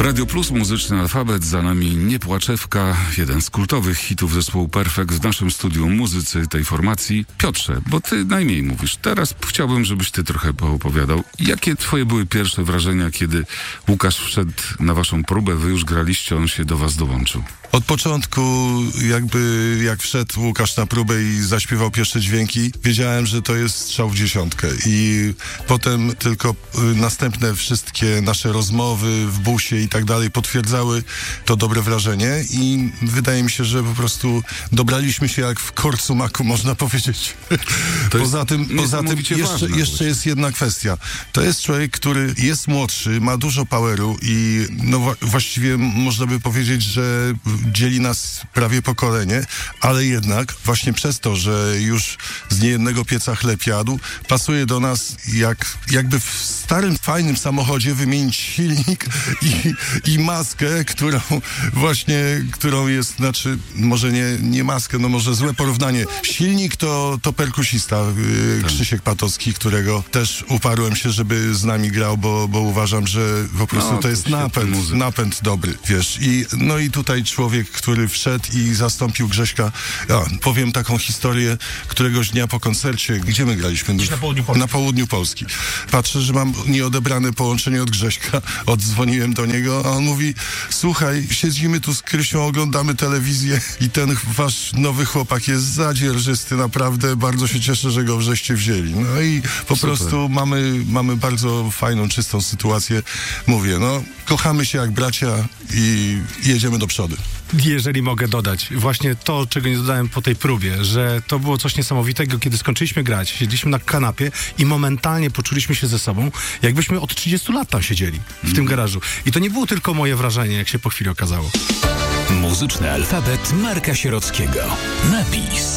Radio Plus, muzyczny alfabet, za nami Nie płaczewka, jeden z kultowych hitów zespołu Perfekt. W naszym studiu muzycy tej formacji. Piotrze, bo ty najmniej mówisz. Teraz chciałbym, żebyś ty trochę poopowiadał. Jakie twoje były pierwsze wrażenia, kiedy Łukasz wszedł na waszą próbę, wy już graliście, on się do was dołączył? Od początku, jak wszedł Łukasz na próbę i zaśpiewał pierwsze dźwięki, wiedziałem, że to jest strzał w dziesiątkę. I potem tylko następne wszystkie nasze rozmowy w busie i tak dalej potwierdzały to dobre wrażenie i wydaje mi się, że po prostu dobraliśmy się jak w korcu maku, można powiedzieć. Poza tym jeszcze jest jedna kwestia. To jest człowiek, który jest młodszy, ma dużo poweru i właściwie można by powiedzieć, że dzieli nas prawie pokolenie, ale jednak właśnie przez to, że już z niejednego pieca chleb jadł, pasuje do nas jakby w starym, fajnym samochodzie wymienić silnik i maskę, którą jest, znaczy może nie maskę, no może złe porównanie. Silnik to perkusista Krzysiek Patocki, którego też uparłem się, żeby z nami grał, bo uważam, że po prostu to jest napęd dobry, wiesz. I tutaj człowiek, który wszedł i zastąpił Grześka. Powiem taką historię, któregoś dnia po koncercie, gdzie my graliśmy? Na południu Polski. Patrzę, że mam nieodebrane połączenie od Grześka. Oddzwoniłem do niego, a on mówi: słuchaj, siedzimy tu z Krysią, oglądamy telewizję i ten wasz nowy chłopak jest zadzierżysty, naprawdę bardzo się cieszę, że go żeście wzięli. No i po prostu mamy bardzo fajną, czystą sytuację. Mówię, kochamy się jak bracia i jedziemy do przodu. Jeżeli mogę dodać, właśnie to, czego nie dodałem po tej próbie, że to było coś niesamowitego, kiedy skończyliśmy grać, siedzieliśmy na kanapie i momentalnie poczuliśmy się ze sobą, jakbyśmy od 30 lat tam siedzieli, w tym garażu. I to nie było tylko moje wrażenie, jak się po chwili okazało. Muzyczny alfabet Marka Sierockiego. Napis.